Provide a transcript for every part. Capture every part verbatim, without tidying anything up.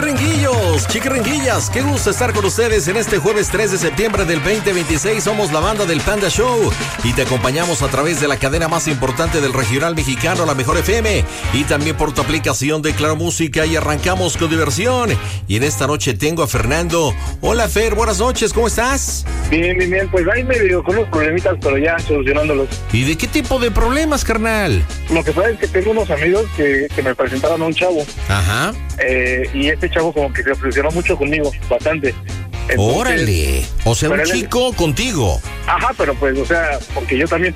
Chiquiringuillos, chiquiringuillas, qué gusto estar con ustedes en este jueves tres de septiembre del veinte veintiséis. Somos la banda del Panda Show y te acompañamos a través de la cadena más importante del regional mexicano, la Mejor F M, y también por tu aplicación de Claro Música, y arrancamos con diversión. Y en esta noche tengo a Fernando. Hola Fer, buenas noches, ¿cómo estás? Bien, bien, bien, pues ahí medio con unos problemitas, pero ya solucionándolos. ¿Y de qué tipo de problemas, carnal? Lo que pasa es que tengo unos amigos que, que me presentaron a un chavo. Ajá. Eh, y este chavo como que se obsesionó mucho conmigo, bastante. Entonces, órale, o sea, un chico él... contigo. Ajá, pero pues, o sea, porque yo también.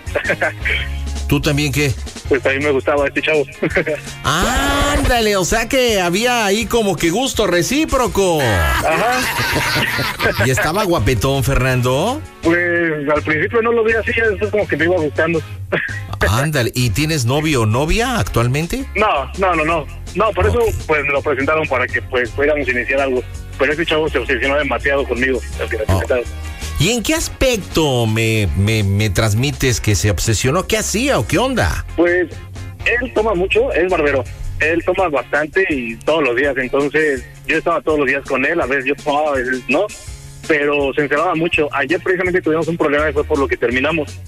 ¿Tú también qué? Pues también me gustaba este chavo. Ándale, o sea que había ahí como que gusto recíproco. Ajá. ¿Y estaba guapetón, Fernando? Pues al principio no lo vi así, después como que me iba gustando. Ándale, ¿y tienes novio o novia actualmente? No, no, no, no. No, por okay. eso pues me lo presentaron para que pues pudiéramos iniciar algo. Pero este chavo se obsesionó demasiado conmigo, el que me oh. presentaron. ¿Y en qué aspecto me, me, me transmites que se obsesionó? ¿Qué hacía o qué onda? Pues él toma mucho, es barbero. Él toma bastante y todos los días. Entonces yo estaba todos los días con él, a veces yo tomaba, a veces no. Pero se encerraba mucho. Ayer precisamente tuvimos un problema y fue por lo que terminamos.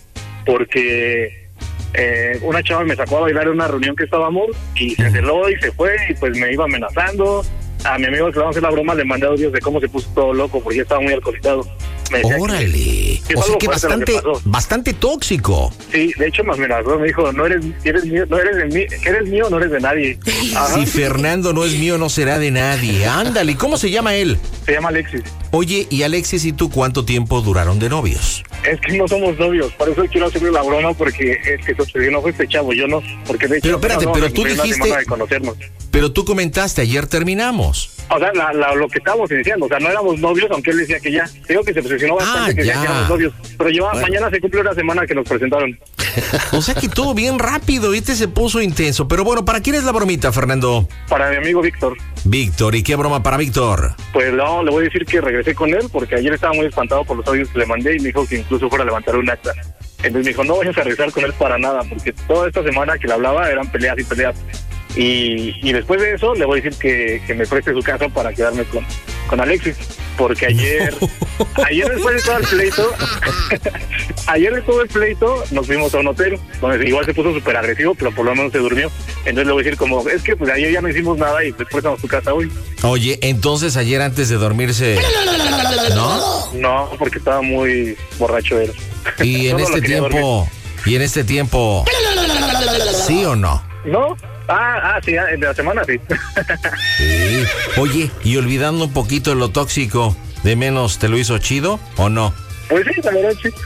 Porque eh, una chava me sacó a bailar en una reunión que estábamos y se celó y se fue y pues me iba amenazando. A mi amigo que le vamos a hacer la broma le mandé audios de cómo se puso todo loco porque ya estaba muy alcoholizado. Órale, o sea que bastante, que bastante tóxico. Sí, de hecho me amenazó, me dijo, no eres, eres mío, no eres de mí, eres mío, no eres de nadie. Ajá. Si Fernando no es mío, no será de nadie. Ándale, ¿cómo se llama él? Se llama Alexis. Oye, ¿y Alexis y tú cuánto tiempo duraron de novios? Es que no somos novios, por eso quiero hacerle la broma, porque es que se obsesionó fue este chavo, yo no, porque de hecho... Pero espérate, no, pero no, tú dijiste... de conocernos. Pero tú comentaste, ayer terminamos. O sea, la, la, lo que estábamos iniciando, o sea, no éramos novios, aunque él decía que ya. Digo que se obsesionó bastante, ah, que ya éramos novios. Pero lleva, bueno. Mañana se cumple una semana que nos presentaron. O sea que todo bien rápido, y este se puso intenso. Pero bueno, ¿para quién es la bromita, Fernando? Para mi amigo Víctor. Víctor, ¿y qué broma para Víctor? Pues no, le voy a decir que regresé con él, porque ayer estaba muy espantado por los audios que le mandé y me dijo que incluso fuera a levantar un acta. Entonces me dijo, no vayas a regresar con él para nada, porque toda esta semana que le hablaba eran peleas y peleas. Y, y después de eso le voy a decir que, que me preste su casa para quedarme con, con Alexis, porque ayer ayer después de todo el pleito ayer de todo el pleito nos fuimos a un hotel donde igual se puso súper agresivo, pero por lo menos se durmió. Entonces le voy a decir como, es que pues ayer ya no hicimos nada y después estamos a tu casa hoy. Oye, entonces ayer antes de dormirse, ¿no? No, porque estaba muy borracho él. Y en este tiempo y en este tiempo ¿sí o no? No. Ah, ah, sí, de la semana sí. Sí. Oye, y olvidando un poquito de lo tóxico, ¿de menos te lo hizo chido o no? Pues sí, la verdad sí.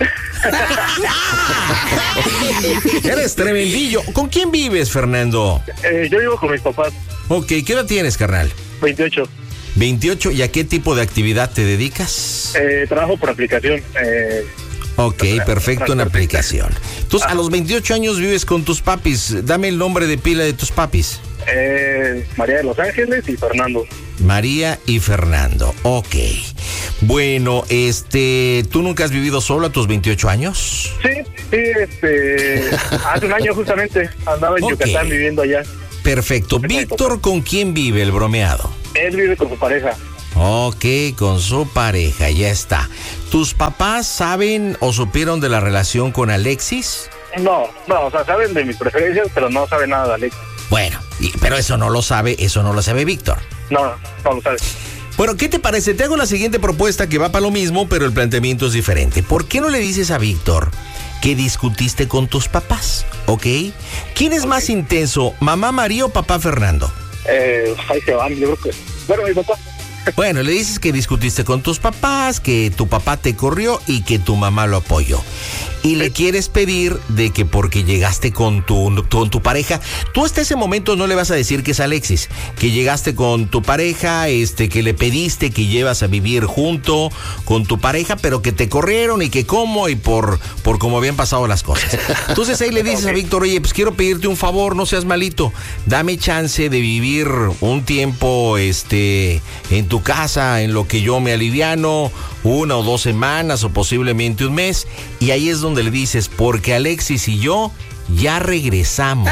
Eres tremendillo. ¿Con quién vives, Fernando? Eh, yo vivo con mis papás. Ok, ¿qué edad tienes, carnal? veintiocho. veintiocho, ¿y a qué tipo de actividad te dedicas? Eh, trabajo por aplicación. Eh... Ok, perfecto, en aplicación. Entonces, a los veintiocho años vives con tus papis. Dame el nombre de pila de tus papis. Eh, María de los Ángeles y Fernando. María y Fernando, ok. Bueno, este, ¿tú nunca has vivido solo a tus veintiocho años? Sí, sí, este, hace un año justamente andaba en okay. Yucatán viviendo allá. Perfecto. Víctor, ¿con quién vive el bromeado? Él vive con su pareja. Ok, con su pareja, ya está. ¿Tus papás saben o supieron de la relación con Alexis? No, no, o sea, saben de mis preferencias, pero no saben nada de Alexis. Bueno, y, pero eso no lo sabe, eso no lo sabe Víctor. No, no lo sabe. Bueno, ¿qué te parece? Te hago la siguiente propuesta que va para lo mismo, pero el planteamiento es diferente. ¿Por qué no le dices a Víctor que discutiste con tus papás? ¿Ok? ¿Quién es okay. más intenso, mamá María o papá Fernando? Eh, ahí se van, yo creo que... Bueno, mi papá. Bueno, le dices que discutiste con tus papás, que tu papá te corrió y que tu mamá lo apoyó. Y le quieres pedir de que porque llegaste con tu, con tu pareja, tú hasta ese momento no le vas a decir que es Alexis, que llegaste con tu pareja, este, que le pediste que llevas a vivir junto con tu pareja, pero que te corrieron y que cómo y por, por cómo habían pasado las cosas. Entonces ahí le dices okay. a Víctor, oye, pues quiero pedirte un favor, no seas malito, dame chance de vivir un tiempo, este, en tu casa, en lo que yo me aliviano, una o dos semanas o posiblemente un mes, y ahí es donde le dices, porque Alexis y yo ya regresamos.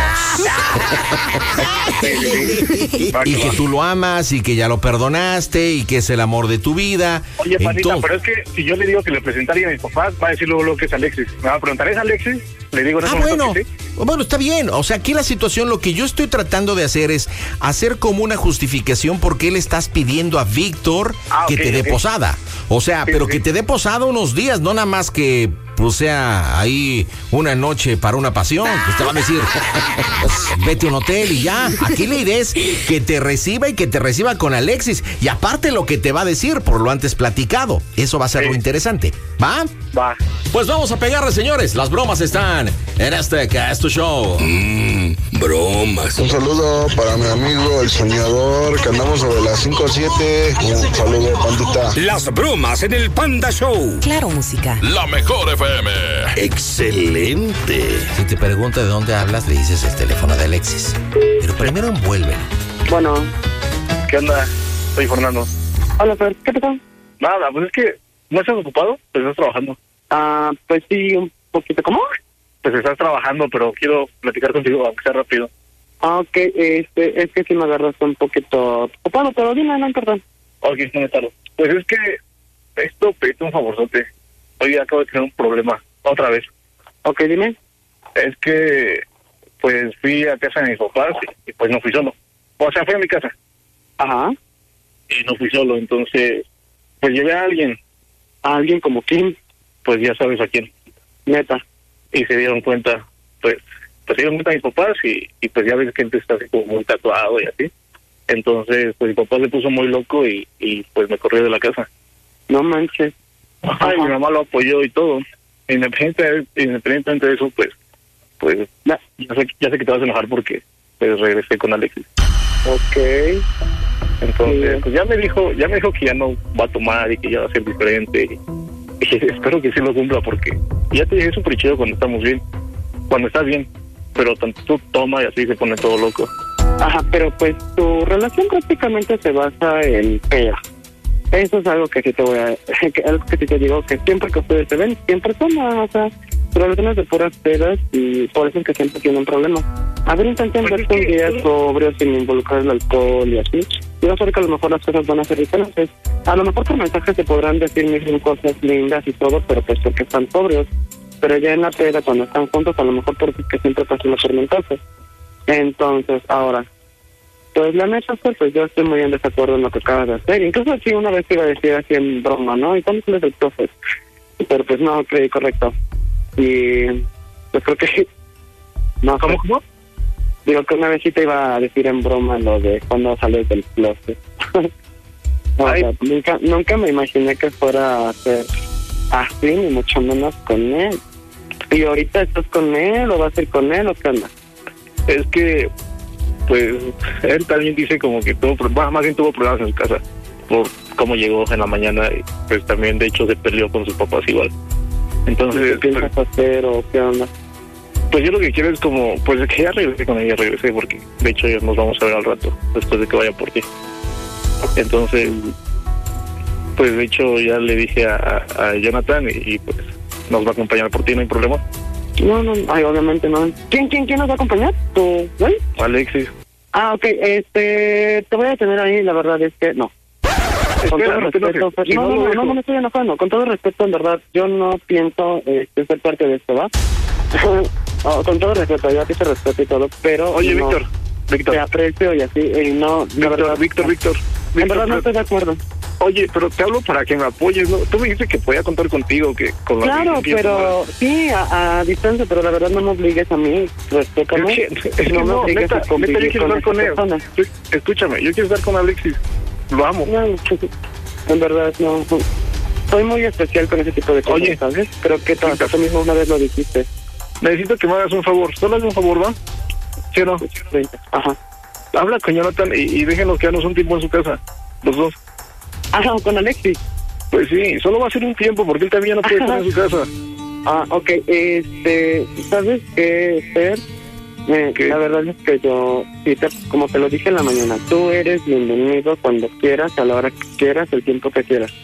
Y que tú lo amas y que ya lo perdonaste y que es el amor de tu vida. Oye, panita, Entonces... pero es que si yo le digo que le presentaría a mis papás, va a decir luego lo que es Alexis. Me va a preguntar, ¿es Alexis? Le digo, no. Ah, bueno, sí. Bueno, está bien. O sea, aquí la situación, lo que yo estoy tratando de hacer es hacer como una justificación por qué le estás pidiendo a Víctor ah, que okay, te dé okay. posada. O sea, sí, pero sí. que te dé posada unos días, no nada más que pues sea ahí una noche para una pasión. Pues te va a decir, pues, vete a un hotel y ya. Aquí la idea es que te reciba y que te reciba con Alexis. Y aparte lo que te va a decir por lo antes platicado. Eso va a ser sí. lo interesante. ¿Va? Va. Pues vamos a pegarle, señores. Las bromas están en este Casto Show. Mmm, bromas. Un saludo para mi amigo el soñador, que andamos sobre las cinco o siete. Un saludo, pandita. Las bromas en el Panda Show. Claro, música. La mejor F M. Excelente. Si te pregunta de dónde hablas, le dices el teléfono de Alexis. Pero primero envuélvelo. Bueno, ¿qué onda? Soy Fernando. Hola, Fer, ¿qué pasa? Nada, pues es que no estás ocupado, pues estás trabajando. Ah, pues sí, un poquito. ¿Cómo? Pues estás trabajando, pero quiero platicar contigo, aunque sea rápido. Ah, ok, este, es que si me agarras un poquito ocupado, pero dime, no importa. Ok, no me tardo. Pues es que esto, pediste un favorzote. Hoy acabo de tener un problema, otra vez. Ok, dime. Es que, pues fui a casa de mis papás y, y pues no fui solo. O sea, fui a mi casa. Ajá. Y no fui solo, entonces, pues llevé a alguien. ¿A alguien como quién? Pues ya sabes a quién. Neta. Y se dieron cuenta, pues, pues se dieron cuenta mis papás y, y pues ya ves que gente está así como muy tatuado y así. Entonces, pues mi papá se puso muy loco y, y pues me corrió de la casa. No manches. Ajá, y mi mamá lo apoyó y todo. Independientemente, independientemente de eso, pues, pues, ya sé, ya sé que te vas a enojar porque pues regresé con Alexis. Ok. Entonces, sí. pues ya me dijo, ya me dijo que ya no va a tomar y que ya va a ser diferente. Y, y espero que sí lo cumpla porque ya te dije súper chido cuando estamos bien, cuando estás bien, pero tanto tú toma y así se pone todo loco. Ajá, pero pues tu relación prácticamente se basa en ella. Eso es algo que sí te voy a, que, algo que sí te digo, que siempre que ustedes se ven, siempre toman, o sea, relaciones de puras pedas y por eso es que siempre tienen problemas. A ver, intenten pues verse un día sobrio sin involucrar el alcohol y así. Yo sé que a lo mejor las cosas van a ser diferentes. A lo mejor por mensajes se podrán decir mil cosas lindas y todo, pero pues porque están sobrios. Pero ya en la peda, cuando están juntos, a lo mejor porque que siempre pasan los tormentosos. Entonces, ahora, pues la neta, pues yo estoy muy en desacuerdo en lo que acabas de hacer. Incluso sí, una vez te iba a decir así en broma, ¿no? ¿Y cuándo sales del profe? Pero pues no, creí correcto. Y yo creo que... no, ¿Cómo, cómo? Digo que una vez sí te iba a decir en broma lo de cuando sales del closet. O sea, nunca, nunca me imaginé que fuera a ser así, ni mucho menos con él. ¿Y ahorita estás con él o vas a ir con él o qué onda? Es que, pues, él también dice como que tuvo, bueno, más bien tuvo problemas en su casa por cómo llegó en la mañana y pues también de hecho se peleó con sus papás igual. Entonces, ¿qué piensas pues, hacer o qué onda? Pues yo lo que quiero es como, pues que ya regresé con ella, regresé porque de hecho ya nos vamos a ver al rato, después de que vaya por ti. Entonces, pues de hecho ya le dije a, a Jonathan y, y pues nos va a acompañar por ti, no hay problema. No, no, ay, obviamente no. ¿Quién, quién, quién nos va a acompañar? ¿Tú, güey? Alexis. Ah, ok, este, te voy a tener ahí, la verdad es que no. Con Espera, todo no respeto, te si no, no, no, no, no me estoy enojando. Con todo respeto, en verdad, yo no pienso este, ser parte de esto, ¿va? Oh, con todo respeto, yo a ti te respeto y todo, pero... Oye, no, Víctor, Víctor. Te aprecio y así, y no... Víctor, la verdad, Víctor, Víctor, Víctor. En verdad no estoy de acuerdo. Oye, pero te hablo para que me apoyes, ¿no? Tú me dijiste que podía contar contigo, que con la Claro, pero sí, a, a distancia, pero la verdad no me obligues a mí, respétame. Es que, es que no, no, me neta, a neta, yo quiero estar con él. Persona. Escúchame, yo quiero estar con Alexis, lo amo. No, en verdad no. Soy muy especial con ese tipo de cosas, Oye, ¿sabes? Creo que tú, tú mismo una vez lo dijiste. Necesito que me hagas un favor, solo haz un favor, ¿va? ¿Sí o no? Ajá. Habla con Jonathan y, y déjenos quedarnos un tiempo en su casa, los dos. Ajá, con Alexis. Pues sí, solo va a ser un tiempo porque él también no puede estar en su casa. Ah, ok, este, ¿sabes qué, Fer? Eh, la verdad es que yo, sí te, como te lo dije en la mañana, tú eres bienvenido cuando quieras, a la hora que quieras, el tiempo que quieras. Y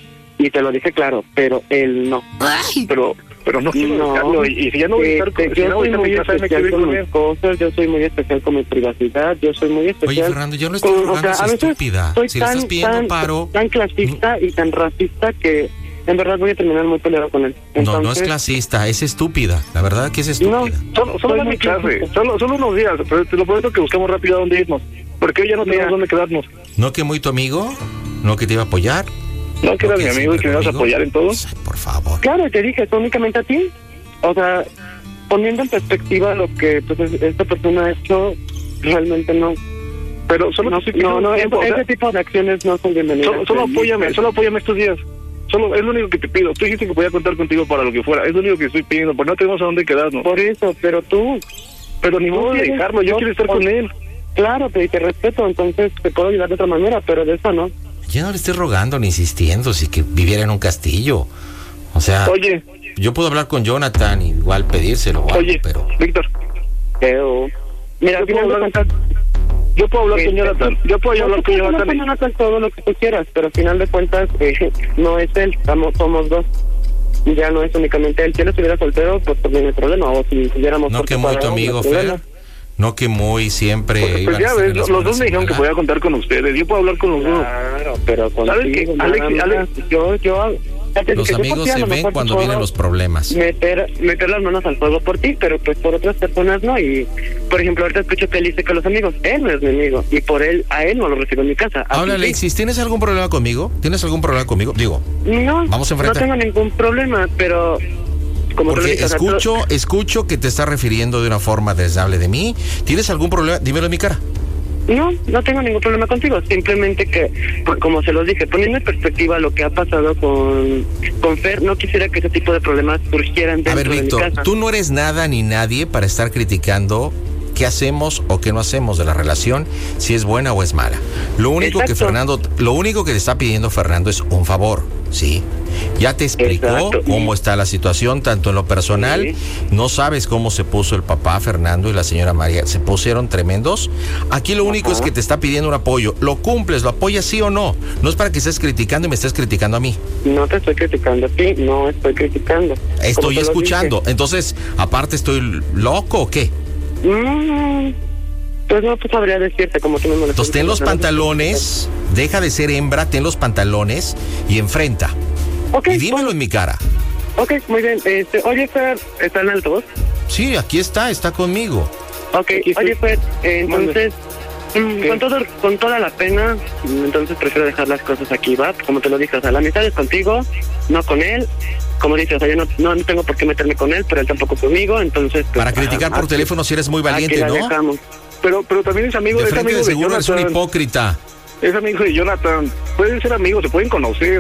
Y te lo dije claro, pero él no. Ay. Pero pero no quiero No. dejarlo. Y, y si ya no voy a estar con, Este, si yo no voy soy a estar muy en mi casa, me especial quiero ir con con mis él. cosas, yo soy muy especial con mi privacidad, yo soy muy especial. Oye, Fernando, yo no estoy con- jugando, a seas veces estúpida. soy Si le tan, estás pidiendo tan, paro. tan clasista y tan racista que en verdad voy a terminar muy peleado con él. No, no es Entonces, clasista, es estúpida. La verdad que es estúpida. Solo, solo Soy dame muy clase, clasista. solo, solo unos días, pero te lo prometo que buscamos rápido a dónde irnos. Porque hoy ya no tenemos Mira. dónde quedarnos. ¿No que muy tu amigo? ¿No que te iba a apoyar? No, que eras mi que amigo y siempre que me ibas a conmigo? apoyar en todo. Ay, por favor. Claro, te dije, únicamente a ti. O sea, poniendo en perspectiva lo que pues es- esta persona ha hecho, realmente no. Pero solo No, te estoy pidiendo no, no, tiempo, o ese sea, tipo de acciones no son bienvenidas. solo, solo apóyame, solo apóyame estos días. Solo es lo único que te pido. Tú dijiste que podía contar contigo para lo que fuera. Es lo único que estoy pidiendo, porque no tenemos a dónde quedarnos. Por eso, pero tú, Pero ni modo de tienes- dejarlo, yo no- quiero estar no- con él. claro, te, te respeto, entonces te puedo ayudar de otra manera, pero de eso no. Ya no le estés rogando ni insistiendo, si que viviera en un castillo. O sea, Oye, yo puedo hablar con Jonathan, igual pedírselo o algo, oye, pero Víctor, Pero, mira, al Yo final puedo de hablar- cuentas, yo puedo hablar con este, Jonathan. Yo puedo hablar con Jonathan. y- no hagas todo lo que tú quieras, pero al final de cuentas eh, no es él, estamos, somos dos. Y ya no es únicamente él. Si él estuviera soltero, pues también no hay problema. O si tuviéramos no que muy tu amigo Fer, no que muy siempre Pues, iban pues a ya estar en ves, las los dos buenas me dijeron que semanas. podía contar con ustedes. Yo puedo hablar con los dos. Claro, pero ¿Sabes qué? contigo, Alex, nada más. Alex, yo, yo, ya te Los dije, yo por amigos ti a se lo ven mejor cuando puedo vienen los problemas. Meter, meter las manos al fuego por ti, pero pues por otras personas no. Y, por ejemplo, ahorita escucho que él dice que los amigos, él no es mi amigo. Y por él, a él no lo recibo en mi casa. A Habla ti sí. Alexis, ¿tienes algún problema conmigo? ¿Tienes algún problema conmigo? Digo, No, Vamos a no enfrentar. tengo ningún problema, pero como te lo porque dije, o sea, tú- escucho, escucho que te estás refiriendo de una forma desagradable de mí. ¿Tienes algún problema? Dímelo en mi cara. no, no tengo ningún problema contigo. Simplemente que, pues, como se los dije, poniendo en perspectiva lo que ha pasado con, con Fer, no quisiera que ese tipo de problemas surgieran dentro A ver, de mi Víctor, casa. tú no eres nada ni nadie para estar criticando qué hacemos o qué no hacemos de la relación, si es buena o es mala. Lo único que Exacto. Fernando, lo único que te está pidiendo Fernando es un favor, ¿sí? Ya te explicó Exacto. cómo está la situación, tanto en lo personal, Sí. no sabes cómo se puso el papá Fernando y la señora María, se pusieron tremendos. Aquí lo único Ajá. es que te está pidiendo un apoyo, lo cumples, lo apoyas sí o no. No es para que estés criticando y me estés criticando a mí. No te estoy criticando a ti, no estoy criticando. Como Estoy te lo escuchando. Entonces, aparte, ¿estoy loco o qué? dije. Mm, pues no pues sabría decirte como tú me molestas. Entonces ten los pantalones, deja de ser hembra, ten los pantalones y enfrenta. Ok, Y dímelo en mi cara. ok, muy bien. Este, oye, Fer, ¿está en altavoz? Sí, aquí está, está conmigo. Ok, Aquí estoy. oye, Fer, eh, entonces, mm, ¿Qué? con todo, con toda la pena, mm, entonces prefiero dejar las cosas aquí, ¿va? Como te lo dije, o sea, la amistad es contigo, no con él. Como dices, o sea, yo no, no, no tengo por qué meterme con él, pero él tampoco conmigo, entonces... pues, Para criticar ah, por aquí- teléfono si eres muy valiente, aquí la ¿no? dejamos. Pero, pero también es amigo, De es frente amigo de de seguro eres un Jonathan. hipócrita. Es amigo de Jonathan. Pueden ser amigos, se pueden conocer.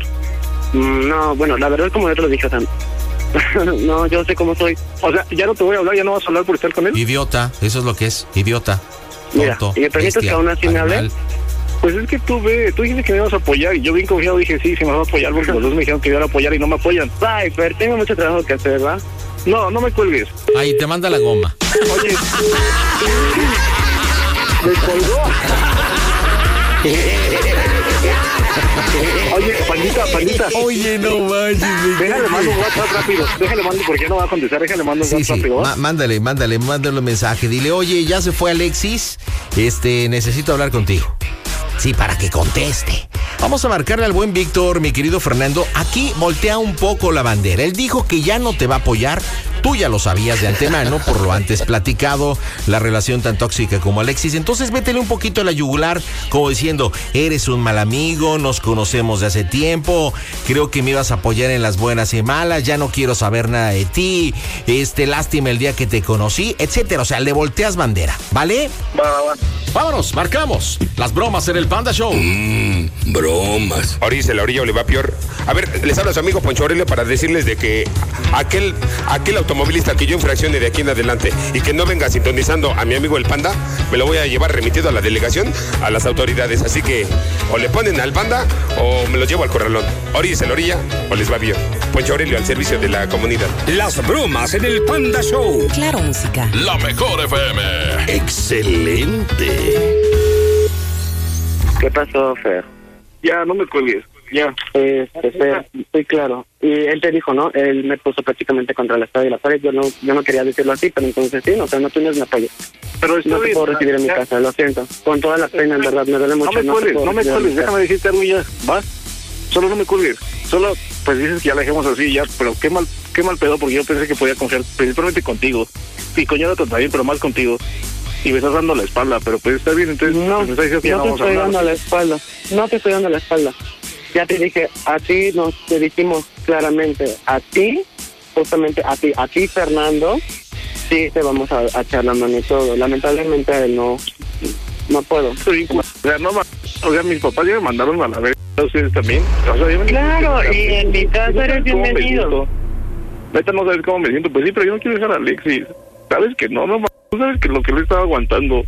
Mm, No, bueno, la verdad, como yo te lo dije, o sea, no, yo sé cómo soy. O sea, ya no te voy a hablar, ya no vas a hablar por estar con él. Idiota, eso es lo que es, idiota. Mira, Tonto, ¿y me permites bestia, que aún así me hable? animal. Pues es que tú ve, tú dijiste que me ibas a apoyar y yo bien confiado dije sí, sí me vas a apoyar porque los dos me dijeron que me iban a apoyar y no me apoyan. Ay, Fer, tengo mucho trabajo que hacer, ¿va? No, no me cuelgues. Ahí te manda la goma. Oye, me colgó. Oye, pandita, pandita. Oye, no manches. Déjale mando un WhatsApp rápido. Déjale mando porque ya no va a contestar. Déjale mando un Sí, WhatsApp sí, rápido. ¿va? má- mándale, mándale, mándale un mensaje. Dile, oye, ya se fue Alexis, este, necesito hablar contigo. Sí, para que conteste. Vamos a marcarle al buen Víctor, mi querido Fernando. Aquí voltea un poco la bandera. Él dijo que ya no te va a apoyar. Tú ya lo sabías de antemano, por lo antes platicado, la relación tan tóxica como Alexis. Entonces vétele un poquito a la yugular, como diciendo, eres un mal amigo, nos conocemos de hace tiempo, creo que me ibas a apoyar en las buenas y malas, ya no quiero saber nada de ti, este, lástima el día que te conocí, etcétera. O sea, le volteas bandera, ¿vale? Va, va, va. Vámonos, marcamos las bromas en el Panda Show. Mmm, bromas. Ahorita la orilla Oliva Pior. A ver, les habla su amigo Poncho Aurelio para decirles de que aquel, aquel automovilista que yo infraccione de aquí en adelante y que no venga sintonizando a mi amigo el Panda, me lo voy a llevar remitido a la delegación, a las autoridades. Así que o le ponen al Panda o me lo llevo al corralón. Ahorita la orilla o les va bien. Poncho Aurelio al servicio de la comunidad. Las bromas en el Panda Show. Claro, música. La mejor F M. Excelente. ¿Qué pasó, Fer? Ya, no me cuelgues. ya. Este, Fer, sí, claro. Y él te dijo, ¿no? Él me puso prácticamente contra la espada y la pared. Yo no, yo no quería decirlo así, pero entonces sí, no, o sea, no tienes mi apoyo. Pero está No te bien, puedo recibir en mi ya. casa, lo siento. Con toda la pena, en verdad, me duele mucho. No me te cuelgues, puedo no me recibir en cuelgues, mi casa. déjame decirte algo y ya, ¿vas? Solo no me cuelgues. Solo, pues dices que ya la dejemos así, ya, pero qué mal, qué mal pedo, porque yo pensé que podía confiar principalmente contigo. Y con Jonathan también, pero más contigo. Y me estás dando la espalda, pero pues está bien, entonces No, pues, me estás diciendo que ya no no te vamos a estoy hablar. dando la espalda. No te estoy dando la espalda. Ya te dije, a ti nos te dijimos claramente, a ti, justamente a ti, a ti, Fernando, sí te vamos a, a echar la mano y todo. Lamentablemente no, no puedo. Sí, o sea, no, ma- o sea, mis papás ya me mandaron a la verga, ustedes también. O sea, yo me- Claro, y en mi casa No eres sabes cómo me bienvenido. siento. Neta, no sabes cómo me siento. Pues sí, pero yo no quiero dejar a Alexis. Sabes que no, no, ma- tú sabes que lo que le estaba aguantando.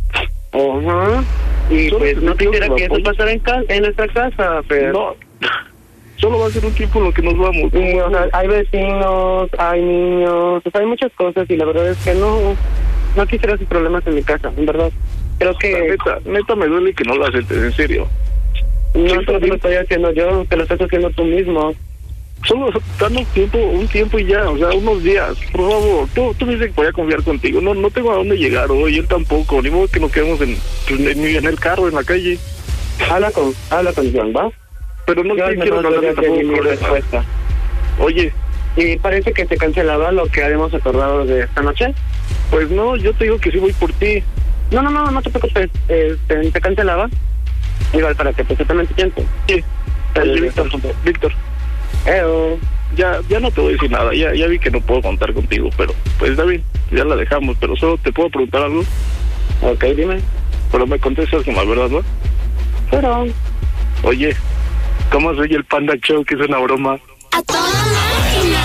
Ajá. Y Solo pues te no pido quisiera que que eso apoyes. pasara en, ca- en nuestra casa, pero... No, solo va a ser un tiempo en lo que nos vamos. Y, o sea, hay vecinos, hay niños, o sea, hay muchas cosas y la verdad es que no, no quisiera sus problemas en mi casa, en verdad. Creo que Neta, neta me duele que no lo aceptes, en serio. no sí, solo te lo estoy haciendo yo, te lo estás haciendo tú mismo. Solo danos tiempo, un tiempo y ya, o sea, unos días, por favor. Tú, tú me dices que voy a confiar contigo. No, no tengo a dónde llegar hoy, él tampoco. Ni modo que nos quedemos en, pues, en, en el carro, en la calle. Habla con, habla con John, ¿va? Pero no Yo te al quiero menos hablar ya te di mi tampoco. respuesta. Oye, Y parece que se cancelaba lo que habíamos acordado de esta noche. pues no, yo te digo que sí voy por ti. No, no, no, no te preocupes, este, se cancelaba. Igual para que perfectamente tiempo. Sí. Oye, Víctor, Víctor, Eo. ya, ya no te voy a decir nada. Ya, ya vi que no puedo contar contigo, pero pues está bien, ya la dejamos. Pero solo te puedo preguntar algo. Ok, dime. Pero me contestas con la verdad, ¿no? Pero... Oye, ¿cómo soy el Panda Show? Que es una broma. ¡A toda máquina!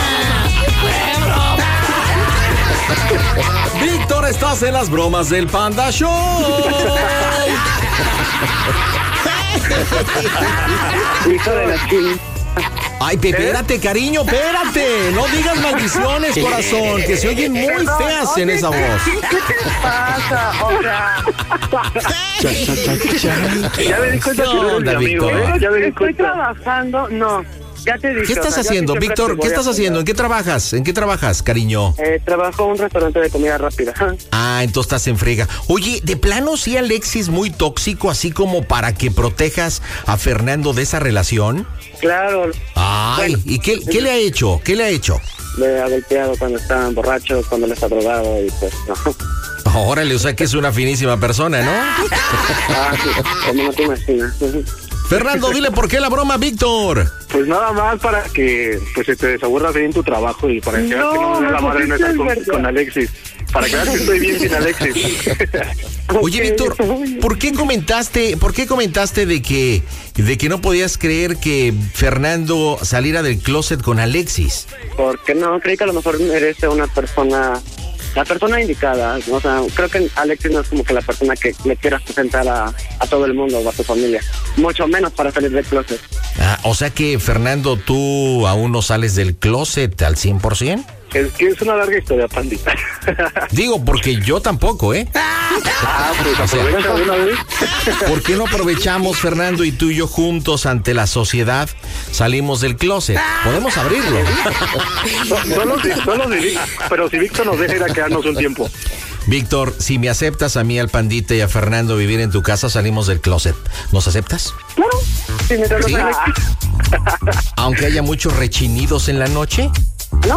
Víctor, estás en las bromas del Panda Show. Hijo de la chingada. Ay, pe- espérate, cariño, espérate. No digas maldiciones, corazón, que se oyen muy feas en esa voz. ¿Qué te pasa? O sea, Ya me di cuenta ¿Qué que no eres onda, mi amigo, Víctor? ¿eh? Ya me di estoy cuenta. trabajando, no. Ya te dije. ¿Qué estás o sea, yo haciendo, siempre Víctor? te ¿Qué voy a estás haciendo? apoyar. ¿En qué trabajas? ¿En qué trabajas, cariño? Eh, trabajo en un restaurante de comida rápida. Ah, entonces estás en frega. Oye, de plano sí, Alexis, muy tóxico, así como para que protejas a Fernando de esa relación. Claro, Ay, Bueno. ¿y qué, qué le ha hecho? ¿Qué le ha hecho? le ha golpeado cuando está borracho, cuando le está drogado y pues no. Órale, o sea que es una finísima persona, ¿no? Ah, sí, como no te imaginas. Fernando, dile por qué la broma, Víctor. Pues nada más para que pues se te desaburra bien tu trabajo y para que veas No, que no me da la no, madre pues neta es con, verdad. con Alexis. Para que veas que estoy bien sin Alexis. Oye, Víctor, ¿por qué comentaste, por qué comentaste de que, de que no podías creer que Fernando saliera del closet con Alexis? Porque no, creí que a lo mejor eres una persona, la persona indicada. O sea, creo que Alexis no es como que la persona que le quieras presentar a, a todo el mundo o a tu familia. Mucho menos para salir del closet. Ah, o sea que, Fernando, tú aún no sales del closet al cien por ciento. Es que es una larga historia, pandita. Digo, porque yo tampoco, ¿eh? Ah, pues O sea, aprovecha de una vez. ¿por qué no aprovechamos, Fernando, y tú y yo juntos ante la sociedad salimos del closet? Podemos abrirlo. No, solo si, solo si, Vic- pero si Víctor nos deja ir a quedarnos un tiempo. Víctor, si me aceptas a mí, al Pandita y a Fernando vivir en tu casa, salimos del closet. ¿Nos aceptas? Claro. Sí, mientras no Sí. sea Alexis. Aunque haya muchos rechinidos en la noche.